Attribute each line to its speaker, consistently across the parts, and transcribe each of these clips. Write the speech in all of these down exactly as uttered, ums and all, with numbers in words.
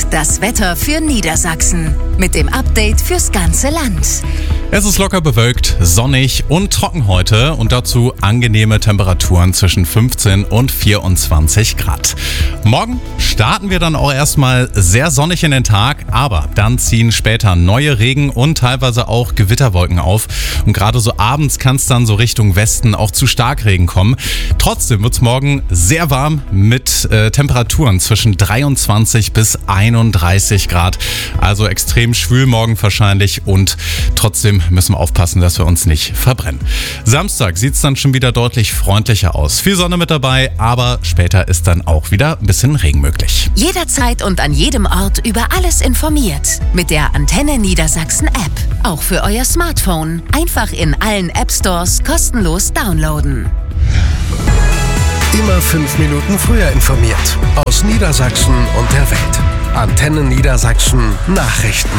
Speaker 1: Das Wetter für Niedersachsen mit dem Update fürs ganze Land.
Speaker 2: Es ist locker bewölkt, sonnig und trocken heute und dazu angenehme Temperaturen zwischen fünfzehn und vierundzwanzig Grad. Morgen starten wir dann auch erstmal sehr sonnig in den Tag, aber dann ziehen später neue Regen- und teilweise auch Gewitterwolken auf. Und gerade so abends kann es dann so Richtung Westen auch zu Starkregen kommen. Trotzdem wird es morgen sehr warm mit äh, Temperaturen zwischen dreiundzwanzig bis einunddreißig Grad. Also extrem schwül morgen wahrscheinlich und trotzdem müssen wir aufpassen, dass wir uns nicht verbrennen. Samstag sieht es dann schon wieder deutlich freundlicher aus. Viel Sonne mit dabei, aber später ist dann auch wieder ein bisschen Regen möglich.
Speaker 1: Jederzeit und an jedem Ort über alles informiert. Mit der Antenne Niedersachsen App. Auch für euer Smartphone. Einfach in allen App Stores kostenlos downloaden.
Speaker 3: Immer fünf Minuten früher informiert. Aus Niedersachsen und der Welt. Antenne Niedersachsen Nachrichten.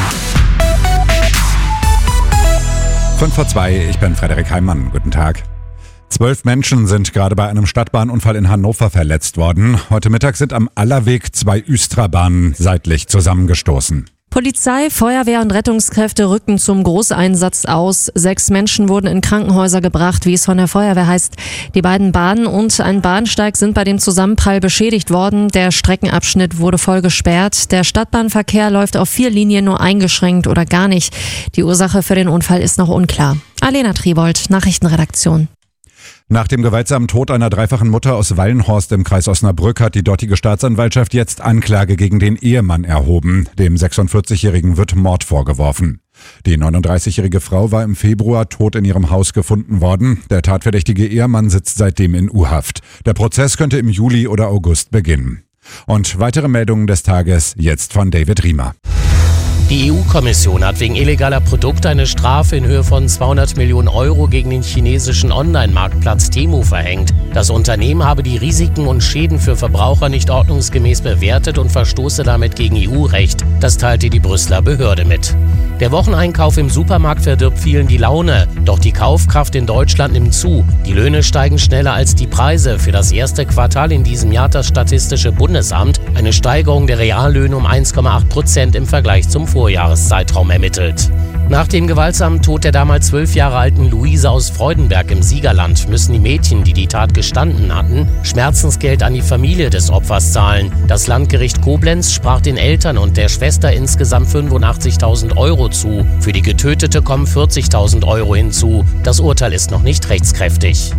Speaker 4: fünf vor zwei, ich bin Frederik Heimann. Guten Tag. Zwölf Menschen sind gerade bei einem Stadtbahnunfall in Hannover verletzt worden. Heute Mittag sind am Allerweg zwei Üstra-Bahnen seitlich zusammengestoßen.
Speaker 5: Polizei, Feuerwehr und Rettungskräfte rückten zum Großeinsatz aus. Sechs Menschen wurden in Krankenhäuser gebracht, wie es von der Feuerwehr heißt. Die beiden Bahnen und ein Bahnsteig sind bei dem Zusammenprall beschädigt worden. Der Streckenabschnitt wurde voll gesperrt. Der Stadtbahnverkehr läuft auf vier Linien nur eingeschränkt oder gar nicht. Die Ursache für den Unfall ist noch unklar. Alena Triebold, Nachrichtenredaktion.
Speaker 4: Nach dem gewaltsamen Tod einer dreifachen Mutter aus Wallenhorst im Kreis Osnabrück hat die dortige Staatsanwaltschaft jetzt Anklage gegen den Ehemann erhoben. Dem sechsundvierzigjährigen wird Mord vorgeworfen. Die neununddreißigjährige Frau war im Februar tot in ihrem Haus gefunden worden. Der tatverdächtige Ehemann sitzt seitdem in U-Haft. Der Prozess könnte im Juli oder August beginnen. Und weitere Meldungen des Tages jetzt von David Riemer.
Speaker 6: Die E U-Kommission hat wegen illegaler Produkte eine Strafe in Höhe von zweihundert Millionen Euro gegen den chinesischen Online-Marktplatz Temu verhängt. Das Unternehmen habe die Risiken und Schäden für Verbraucher nicht ordnungsgemäß bewertet und verstoße damit gegen E U-Recht. Das teilte die Brüsseler Behörde mit. Der Wocheneinkauf im Supermarkt verdirbt vielen die Laune. Doch die Kaufkraft in Deutschland nimmt zu. Die Löhne steigen schneller als die Preise. Für das erste Quartal in diesem Jahr das Statistische Bundesamt eine Steigerung der Reallöhne um eins Komma acht Prozent im Vergleich zum Vorjahreszeitraum ermittelt. Nach dem gewaltsamen Tod der damals zwölf Jahre alten Luise aus Freudenberg im Siegerland müssen die Mädchen, die die Tat gestanden hatten, Schmerzensgeld an die Familie des Opfers zahlen. Das Landgericht Koblenz sprach den Eltern und der Schwester insgesamt fünfundachtzigtausend Euro zu. Für die Getötete kommen vierzigtausend Euro hinzu. Das Urteil ist noch nicht rechtskräftig.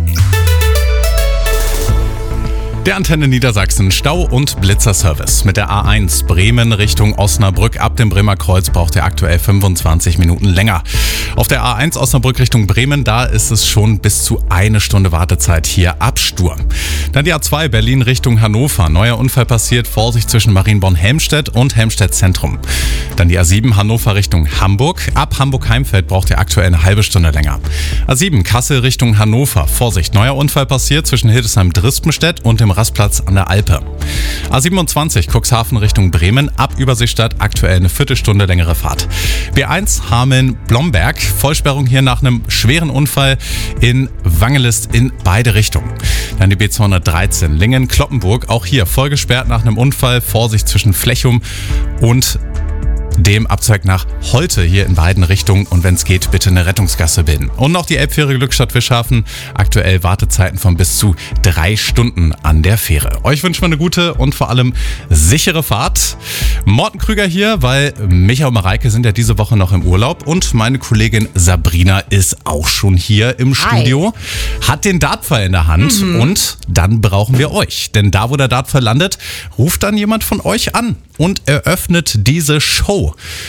Speaker 2: Der Antenne Niedersachsen Stau- und Blitzerservice. Mit der A eins Bremen Richtung Osnabrück ab dem Bremer Kreuz braucht ihr aktuell fünfundzwanzig Minuten länger. Auf der A eins Osnabrück Richtung Bremen, da ist es schon bis zu eine Stunde Wartezeit hier ab Sturm. Dann die A zwei Berlin Richtung Hannover. Neuer Unfall passiert, Vorsicht zwischen Marienborn-Helmstedt und Helmstedt Zentrum. Dann die A sieben Hannover Richtung Hamburg. Ab Hamburg-Heimfeld braucht ihr aktuell eine halbe Stunde länger. A sieben Kassel Richtung Hannover. Vorsicht, neuer Unfall passiert zwischen Hildesheim-Drispenstedt und dem Rastplatz an der Alpe. A siebenundzwanzig Cuxhaven Richtung Bremen, ab Überseestadt aktuell eine Viertelstunde längere Fahrt. B eins Hameln-Blomberg, Vollsperrung hier nach einem schweren Unfall in Wangelist in beide Richtungen. Dann die B zweihundertdreizehn Lingen-Kloppenburg, auch hier voll gesperrt nach einem Unfall, Vorsicht zwischen Flechum und dem Abzweig nach Holte hier in beiden Richtungen und wenn es geht, bitte eine Rettungsgasse bilden. Und noch die Elbfähre Glückstadt Wischhafen, aktuell Wartezeiten von bis zu drei Stunden an der Fähre. Euch wünschen wir eine gute und vor allem sichere Fahrt. Morten Krüger hier, weil Micha und Mareike sind ja diese Woche noch im Urlaub und meine Kollegin Sabrina ist auch schon hier im Studio, Hi. Hat den Dartpfeil in der Hand mhm. und dann brauchen wir euch. Denn da, wo der Dartpfeil landet, ruft dann jemand von euch an und eröffnet diese Show.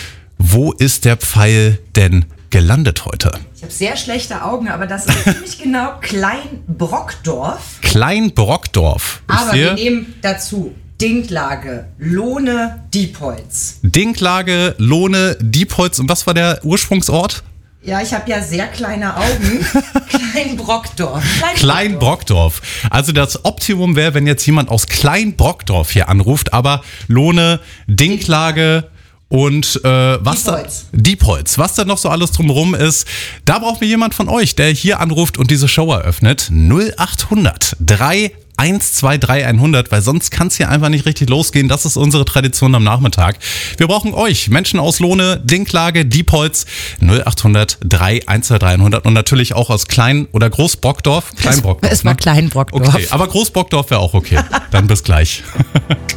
Speaker 2: Wo ist der Pfeil denn gelandet heute?
Speaker 7: Ich habe sehr schlechte Augen, aber das ist ziemlich genau Klein-Brockdorf.
Speaker 2: Klein-Brockdorf.
Speaker 7: Aber wir nehmen dazu Dinklage, Lohne, Diepholz.
Speaker 2: Dinklage, Lohne, Diepholz. Und was war der Ursprungsort?
Speaker 7: Ja, ich habe ja sehr kleine Augen. Klein-Brockdorf. Klein-Brockdorf.
Speaker 2: Klein-Brockdorf. Also das Optimum wäre, wenn jetzt jemand aus Klein-Brockdorf hier anruft, aber Lohne, Dinklage und äh, was
Speaker 7: Diepholz.
Speaker 2: da Diepholz, was da noch so alles drumherum ist, da brauchen wir jemand von euch, der hier anruft und diese Show eröffnet. null acht hundert drei eins zwei drei hundert, weil sonst kann es hier einfach nicht richtig losgehen. Das ist unsere Tradition am Nachmittag. Wir brauchen euch, Menschen aus Lohne, Dinklage, Diepholz, null acht hundert drei eins zwei drei hundert und natürlich auch aus Klein- oder Großbrockdorf. Kleinbrockdorf.
Speaker 7: Es war
Speaker 2: ne?
Speaker 7: Kleinbrockdorf.
Speaker 2: Okay, aber Großbrockdorf wäre auch okay. Dann bis gleich.